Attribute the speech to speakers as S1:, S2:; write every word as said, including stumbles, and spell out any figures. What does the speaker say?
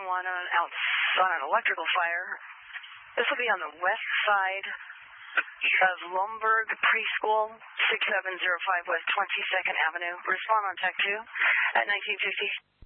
S1: one on, out, on an electrical fire. This will be on the west side of Lomberg Preschool, six seven zero five West twenty-second Avenue. Respond on Tech two at nineteen fifty.